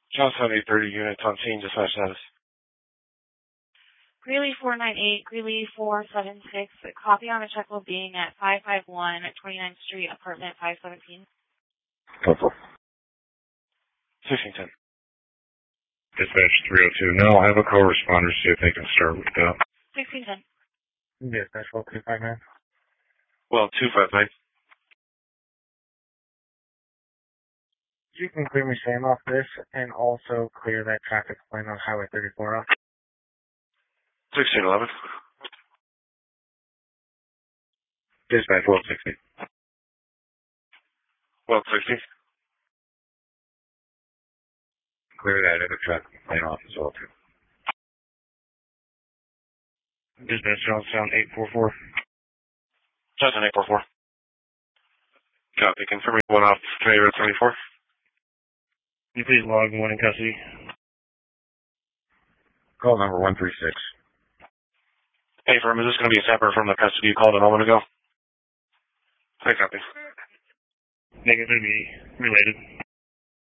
Johnstown 830 units on scene, dispatch status. Greeley 498, Greeley 476, copy on a check well being at 551 at 29th Street, apartment 517. Pencil. 1610. Dispatch 302. No, I have a co-responder, see if they can start with that. 1610. Dispatch 1229. Well, 259. You can clear me Sam off this and also clear that traffic lane on Highway 34 off. 1611. Dispatch 1260. 1260. Clear that other traffic lane off as well, too. Dispatch Johnstown 844. Johnstown 844. Copy. Confirming one off Trader 24. Can you please log one in custody? Call number 136. Hey, firm, is this going to be separate from the custody you called a moment ago? I copy. Negative, be related.